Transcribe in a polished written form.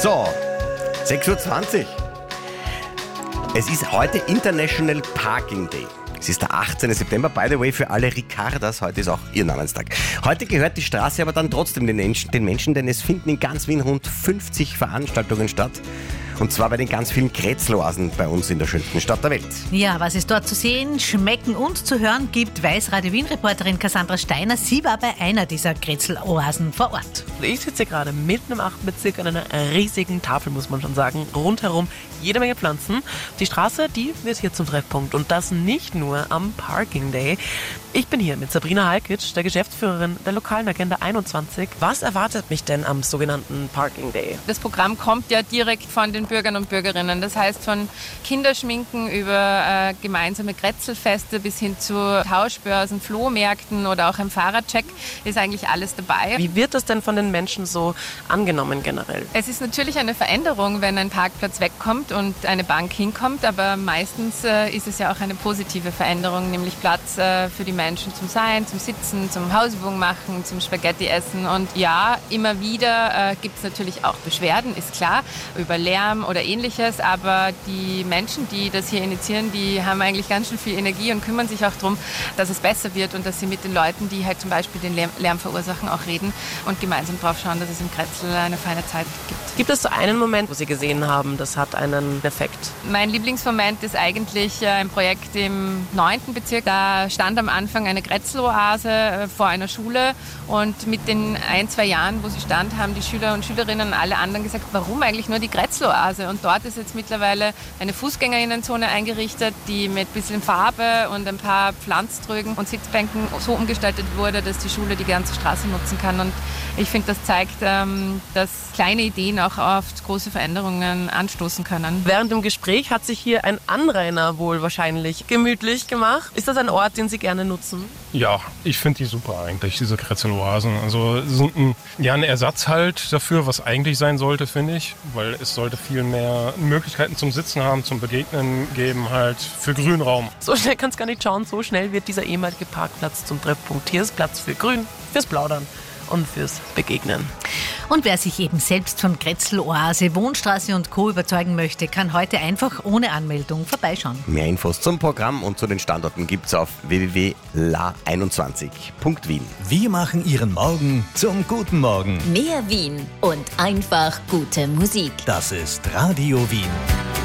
So, 6:20 Uhr. Es ist heute International Parking Day. Es ist der 18. September, by the way, für alle Ricardas. Heute ist auch ihr Namenstag. Heute gehört die Straße aber dann trotzdem den Menschen, denn es finden in ganz Wien rund 50 Veranstaltungen statt. Und zwar bei den ganz vielen Kretzeloasen bei uns in der schönsten Stadt der Welt. Ja, was es dort zu sehen, schmecken und zu hören gibt, weiß Radio Wien-Reporterin Cassandra Steiner. Sie war bei einer dieser Kretzeloasen vor Ort. Ich sitze gerade mitten im 8. Bezirk an einer riesigen Tafel, muss man schon sagen. Rundherum jede Menge Pflanzen. Die Straße, die wird hier zum Treffpunkt. Und das nicht nur am Parking Day. Ich bin hier mit Sabrina Halkic, der Geschäftsführerin der lokalen Agenda 21. Was erwartet mich denn am sogenannten Parking Day? Das Programm kommt ja direkt von den Bürgern und Bürgerinnen. Das heißt, von Kinderschminken über gemeinsame Kretzelfeste bis hin zu Tauschbörsen, Flohmärkten oder auch einem Fahrradcheck ist eigentlich alles dabei. Wie wird das denn von den Menschen so angenommen generell? Es ist natürlich eine Veränderung, wenn ein Parkplatz wegkommt und eine Bank hinkommt, aber meistens ist es ja auch eine positive Veränderung, nämlich Platz für die Menschen zum Sein, zum Sitzen, zum Hausübung machen, zum Spaghetti essen. Und ja, immer wieder gibt es natürlich auch Beschwerden, ist klar, über Lärm oder Ähnliches, aber die Menschen, die das hier initiieren, die haben eigentlich ganz schön viel Energie und kümmern sich auch darum, dass es besser wird und dass sie mit den Leuten, die halt zum Beispiel den Lärm verursachen, auch reden und gemeinsam drauf schauen, dass es im Kretzel eine feine Zeit gibt. Gibt es so einen Moment, wo Sie gesehen haben, das hat einen Effekt? Mein Lieblingsmoment ist eigentlich ein Projekt im 9. Bezirk. Da stand am Anfang eine Kretzeloase vor einer Schule und mit den 1-2 Jahren, wo sie stand, haben die Schüler und Schülerinnen und alle anderen gesagt, warum eigentlich nur die Kretzeloase? Und dort ist jetzt mittlerweile eine Fußgängerinnenzone eingerichtet, die mit ein bisschen Farbe und ein paar Pflanztrögen und Sitzbänken so umgestaltet wurde, dass die Schule die ganze Straße nutzen kann. Und ich finde, das zeigt, dass kleine Ideen auch oft große Veränderungen anstoßen können. Während dem Gespräch hat sich hier ein Anrainer wohl wahrscheinlich gemütlich gemacht. Ist das ein Ort, den Sie gerne nutzen? Ja, ich finde die super eigentlich, diese Kretzeloasen. Also sind ein Ersatz halt dafür, was eigentlich sein sollte, finde ich. Weil es sollte viel mehr Möglichkeiten zum Sitzen haben, zum Begegnen geben, halt für Grünraum. So schnell kann es gar nicht schauen, so schnell wird dieser ehemalige Parkplatz zum Treffpunkt. Hier ist Platz für Grün, fürs Plaudern und fürs Begegnen. Und wer sich eben selbst von Kretzeloase, Wohnstraße und Co. überzeugen möchte, kann heute einfach ohne Anmeldung vorbeischauen. Mehr Infos zum Programm und zu den Standorten gibt's auf www.la21.wien. Wir machen Ihren Morgen zum guten Morgen. Mehr Wien und einfach gute Musik. Das ist Radio Wien.